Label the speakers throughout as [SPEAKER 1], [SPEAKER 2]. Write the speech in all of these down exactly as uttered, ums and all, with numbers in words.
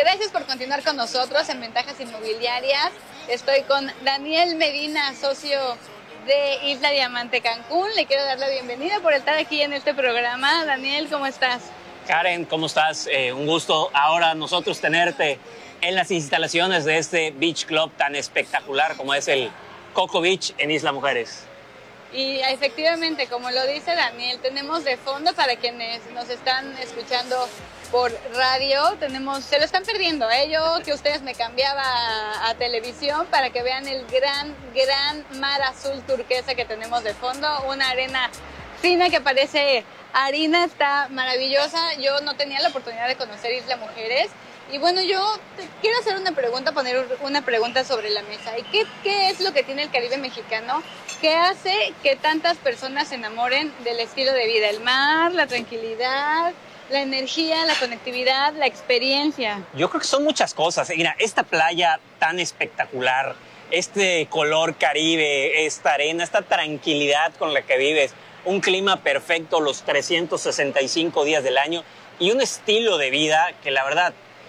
[SPEAKER 1] Gracias por continuar con nosotros en Ventajas Inmobiliarias. Estoy con Daniel Medina, socio de Isla Diamante Cancún. Le quiero dar la bienvenida por estar aquí en este programa. Daniel, ¿cómo estás?
[SPEAKER 2] Karen, ¿cómo estás? Eh, un gusto ahora nosotros tenerte en las instalaciones de este beach club tan espectacular como es el Coco Beach en Isla Mujeres.
[SPEAKER 1] Y efectivamente, como lo dice Daniel, tenemos de fondo para quienes nos están escuchando por radio, tenemos, se lo están perdiendo, ¿eh? Yo que ustedes me cambiaba a, a televisión para que vean el gran, gran mar azul turquesa que tenemos de fondo, una arena fina que parece harina, está maravillosa. Yo no tenía la oportunidad de conocer Isla Mujeres. Y bueno, yo te quiero hacer una pregunta, poner una pregunta sobre la mesa. ¿Y qué, qué es lo que tiene el Caribe mexicano que hace que tantas personas se enamoren del estilo de vida? El mar, la tranquilidad, la energía, la conectividad, la experiencia.
[SPEAKER 2] Yo creo que son muchas cosas. Mira, esta playa tan espectacular, este color Caribe, esta arena, esta tranquilidad con la que vives, un clima perfecto los trescientos sesenta y cinco días del año y un estilo de vida que la verdad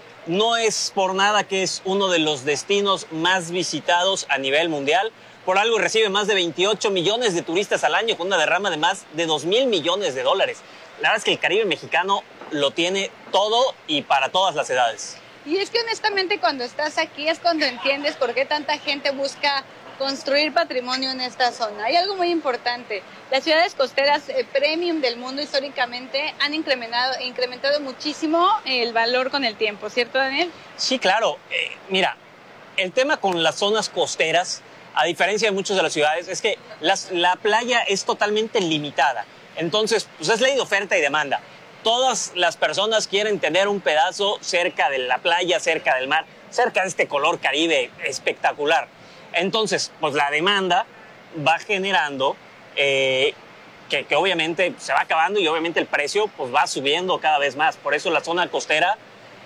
[SPEAKER 2] no es por nada que es uno de los destinos más visitados a nivel mundial. Por algo recibe más de veintiocho millones de turistas al año con una derrama de más de dos mil millones de dólares. La verdad es que el Caribe mexicano lo tiene todo y para todas las edades.
[SPEAKER 1] Y es que honestamente cuando estás aquí es cuando entiendes por qué tanta gente busca construir patrimonio en esta zona. Hay algo muy importante. Las ciudades costeras eh, premium del mundo históricamente han incrementado, incrementado muchísimo el valor con el tiempo, ¿cierto, Daniel?
[SPEAKER 2] Sí, claro. Eh, mira, el tema con las zonas costeras, a diferencia de muchas de las ciudades, es que las, la playa es totalmente limitada. Entonces, pues es ley de oferta y demanda. Todas las personas quieren tener un pedazo cerca de la playa, cerca del mar, cerca de este color Caribe espectacular. Entonces, pues la demanda va generando eh, que, que obviamente se va acabando y obviamente el precio pues va subiendo cada vez más. Por eso la zona costera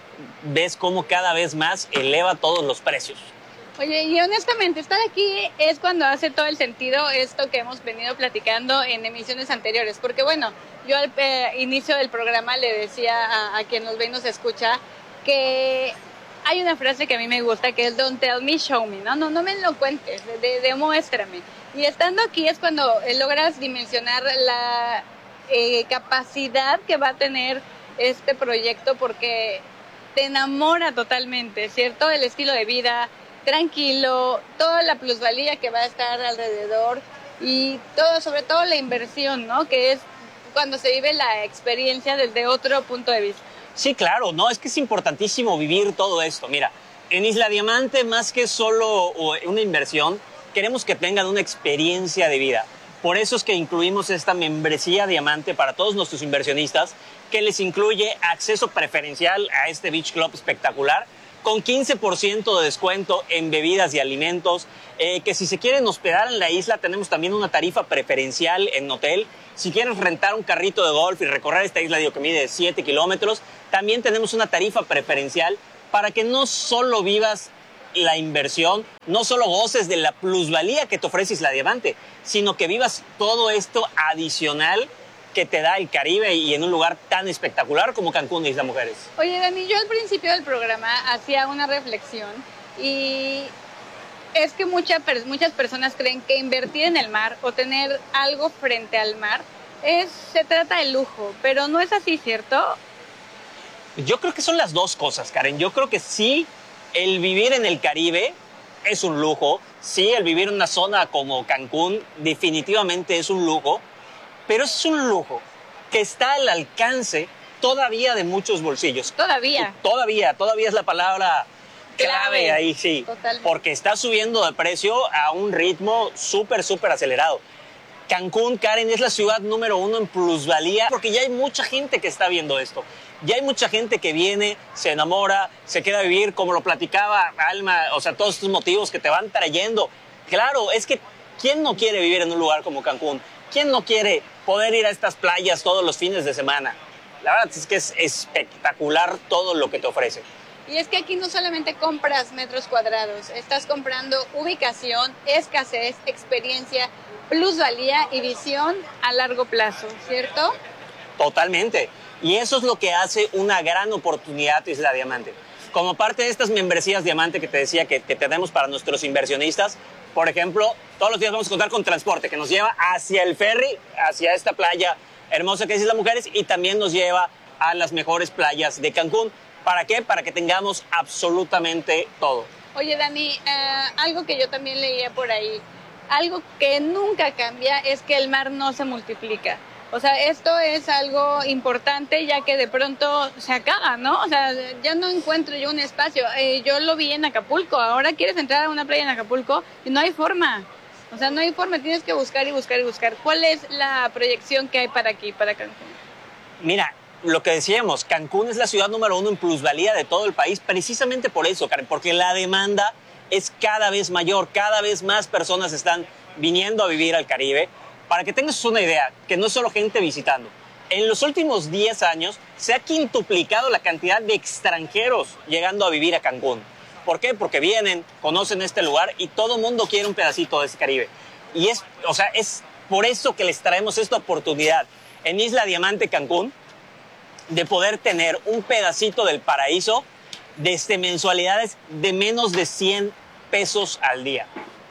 [SPEAKER 2] ves cómo cada vez más eleva todos los precios.
[SPEAKER 1] Oye, y honestamente, estar aquí es cuando hace todo el sentido esto que hemos venido platicando en emisiones anteriores. Porque bueno, yo al eh, inicio del programa le decía a, a quien nos ve y nos escucha que hay una frase que a mí me gusta que es don't tell me, show me, ¿no? No, no me lo cuentes, de, de, demuéstrame. Y estando aquí es cuando logras dimensionar la eh, capacidad que va a tener este proyecto porque te enamora totalmente, ¿cierto? El estilo de vida tranquilo, toda la plusvalía que va a estar alrededor y todo, sobre todo la inversión, ¿no? Que es cuando se vive la experiencia desde otro punto de vista.
[SPEAKER 2] Sí, claro, no, es que es importantísimo vivir todo esto. Mira, en Isla Diamante, más que solo una inversión, queremos que tengan una experiencia de vida. Por eso es que incluimos esta membresía Diamante para todos nuestros inversionistas, que les incluye acceso preferencial a este Beach Club espectacular, con quince por ciento de descuento en bebidas y alimentos, eh, que si se quieren hospedar en la isla tenemos también una tarifa preferencial en hotel. Si quieres rentar un carrito de golf y recorrer esta isla, digo, que mide siete kilómetros, también tenemos una tarifa preferencial para que no solo vivas la inversión, no solo goces de la plusvalía que te ofrece Isla Diamante, sino que vivas todo esto adicional que te da el Caribe y en un lugar tan espectacular como Cancún de Isla Mujeres.
[SPEAKER 1] Oye, Dani, yo al principio del programa hacía una reflexión y es que mucha, muchas personas creen que invertir en el mar o tener algo frente al mar es, se trata de lujo, pero no es así, ¿cierto?
[SPEAKER 2] Yo creo que son las dos cosas, Karen. Yo creo que sí, el vivir en el Caribe es un lujo. Sí, el vivir en una zona como Cancún definitivamente es un lujo. Pero es un lujo que está al alcance todavía de muchos bolsillos.
[SPEAKER 1] Todavía.
[SPEAKER 2] Todavía, todavía es la palabra clave, clave ahí, sí.
[SPEAKER 1] Totalmente.
[SPEAKER 2] Porque está subiendo de precio a un ritmo súper, súper acelerado. Cancún, Karen, es la ciudad número uno en plusvalía porque ya hay mucha gente que está viendo esto. Ya hay mucha gente que viene, se enamora, se queda a vivir, como lo platicaba Alma, o sea, todos estos motivos que te van trayendo. Claro, es que ¿quién no quiere vivir en un lugar como Cancún? ¿Quién no quiere poder ir a estas playas todos los fines de semana? La verdad es que es espectacular todo lo que te ofrece.
[SPEAKER 1] Y es que aquí no solamente compras metros cuadrados, estás comprando ubicación, escasez, experiencia, plusvalía y visión a largo plazo, ¿cierto?
[SPEAKER 2] Totalmente. Y eso es lo que hace una gran oportunidad Isla Diamante. como parte de estas membresías diamante que te decía que, que tenemos para nuestros inversionistas, por ejemplo, todos los días vamos a contar con transporte que nos lleva hacia el ferry, hacia esta playa hermosa que es Isla Mujeres, y también nos lleva a las mejores playas de Cancún. ¿Para qué? Para que tengamos absolutamente todo.
[SPEAKER 1] Oye, Dani, eh, algo que yo también leía por ahí, algo que nunca cambia es que el mar no se multiplica. O sea, esto es algo importante ya que de pronto se acaba, ¿no? O sea, ya no encuentro yo un espacio. Eh, yo lo vi en Acapulco. Ahora quieres entrar a una playa en Acapulco y no hay forma. O sea, no hay forma. Tienes que buscar y buscar y buscar. ¿Cuál es la proyección que hay para aquí, para Cancún?
[SPEAKER 2] Mira, lo que decíamos, Cancún es la ciudad número uno en plusvalía de todo el país, precisamente por eso, Karen, porque la demanda es cada vez mayor, cada vez más personas están viniendo a vivir al Caribe. Para que tengas una idea, que no es solo gente visitando. En los últimos diez años se ha quintuplicado la cantidad de extranjeros llegando a vivir a Cancún. ¿Por qué? Porque vienen, conocen este lugar y todo el mundo quiere un pedacito de ese Caribe. Y es, o sea, es por eso que les traemos esta oportunidad en Isla Diamante Cancún de poder tener un pedacito del paraíso desde mensualidades de menos de cien pesos al día.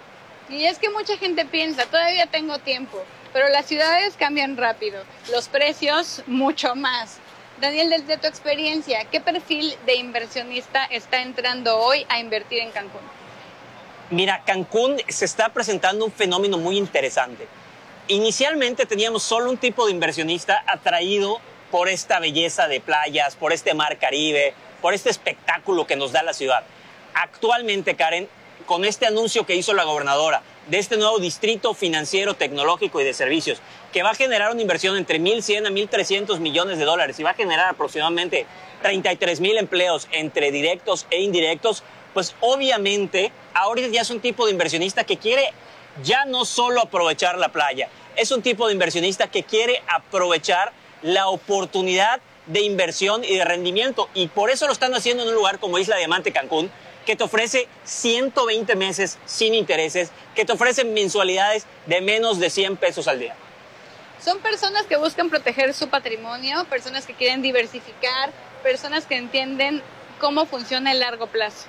[SPEAKER 1] Y es que mucha gente piensa, todavía tengo tiempo, pero las ciudades cambian rápido, los precios mucho más. Daniel, desde tu experiencia, ¿qué perfil de inversionista está entrando hoy a invertir en Cancún?
[SPEAKER 2] Mira, Cancún se está presentando un fenómeno muy interesante. Inicialmente teníamos solo un tipo de inversionista atraído por esta belleza de playas, por este mar Caribe, por este espectáculo que nos da la ciudad. Actualmente, Karen, con este anuncio que hizo la gobernadora de este nuevo distrito financiero, tecnológico y de servicios, que va a generar una inversión entre mil cien a mil trescientos millones de dólares y va a generar aproximadamente treinta y tres mil empleos entre directos e indirectos, pues obviamente ahora ya es un tipo de inversionista que quiere ya no solo aprovechar la playa, es un tipo de inversionista que quiere aprovechar la oportunidad de inversión y de rendimiento, y por eso lo están haciendo en un lugar como Isla Diamante Cancún, que te ofrece ciento veinte meses sin intereses, que te ofrece mensualidades de menos de cien pesos al día.
[SPEAKER 1] Son personas que buscan proteger su patrimonio, personas que quieren diversificar, personas que entienden cómo funciona el largo plazo.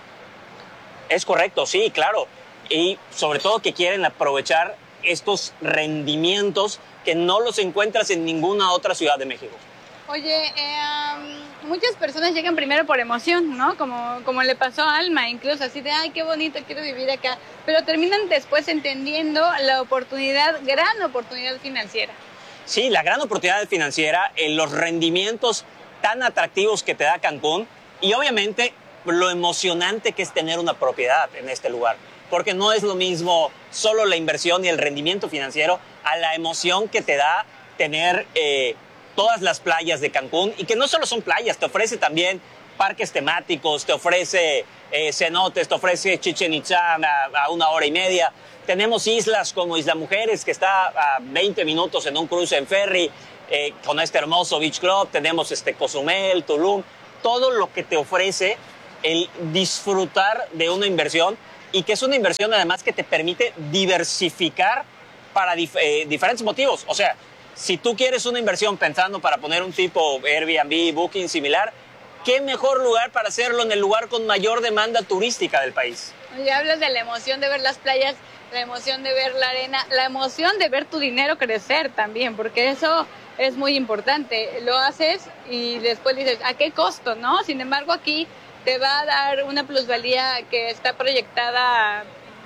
[SPEAKER 2] Es correcto, sí, claro. Y sobre todo que quieren aprovechar estos rendimientos que no los encuentras en ninguna otra ciudad de México.
[SPEAKER 1] Oye, eh, um, muchas personas llegan primero por emoción, ¿no? Como, como le pasó a Alma, incluso así de, ay, qué bonito, quiero vivir acá. Pero terminan después entendiendo la oportunidad, gran oportunidad financiera.
[SPEAKER 2] Sí, la gran oportunidad financiera, eh, los rendimientos tan atractivos que te da Cancún y obviamente lo emocionante que es tener una propiedad en este lugar. Porque no es lo mismo solo la inversión y el rendimiento financiero a la emoción que te da tener eh, todas las playas de Cancún, y que no solo son playas, te ofrece también parques temáticos, te ofrece eh, cenotes, te ofrece Chichén Itzá a, a una hora y media. Tenemos islas como Isla Mujeres, que está a veinte minutos en un cruce en ferry, eh, con este hermoso beach club. Tenemos este Cozumel, Tulum, todo lo que te ofrece el disfrutar de una inversión, y que es una inversión además que te permite diversificar para dif eh, diferentes motivos. O sea, si tú quieres una inversión pensando para poner un tipo Airbnb, Booking similar, ¿qué mejor lugar para hacerlo en el lugar con mayor demanda turística del país?
[SPEAKER 1] Oye, hablas de la emoción de ver las playas, la emoción de ver la arena, la emoción de ver tu dinero crecer también, porque eso es muy importante. Lo haces y después dices, ¿a qué costo, no? Sin embargo, aquí te va a dar una plusvalía que está proyectada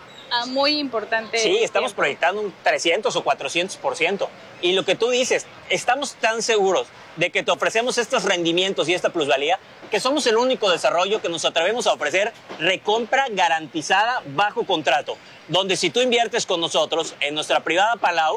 [SPEAKER 1] a muy importante.
[SPEAKER 2] Sí, estamos
[SPEAKER 1] tiempo.
[SPEAKER 2] proyectando un trescientos o cuatrocientos por ciento. Y lo que tú dices, estamos tan seguros de que te ofrecemos estos rendimientos y esta plusvalía, que somos el único desarrollo que nos atrevemos a ofrecer recompra garantizada bajo contrato, donde si tú inviertes con nosotros en nuestra privada Palau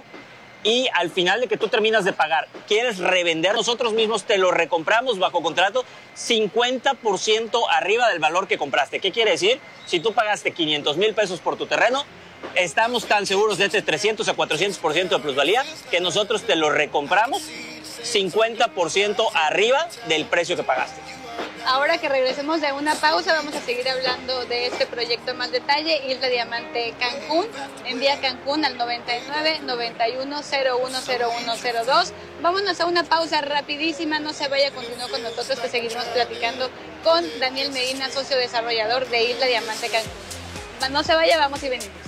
[SPEAKER 2] y al final de que tú terminas de pagar, quieres revender, nosotros mismos te lo recompramos bajo contrato cincuenta por ciento arriba del valor que compraste. ¿Qué quiere decir? Si tú pagaste quinientos mil pesos por tu terreno, estamos tan seguros de este trescientos a cuatrocientos por ciento de plusvalía que nosotros te lo recompramos cincuenta por ciento arriba del precio que pagaste.
[SPEAKER 1] Ahora que regresemos de una pausa, vamos a seguir hablando de este proyecto en más detalle. Isla Diamante Cancún. Envía Cancún al noventa y nueve, noventa y uno, cero uno cero uno cero dos Vámonos a una pausa rapidísima, no se vaya, continúa con nosotros que seguiremos platicando con Daniel Medina, socio desarrollador de Isla Diamante Cancún. No se vaya, vamos y venimos.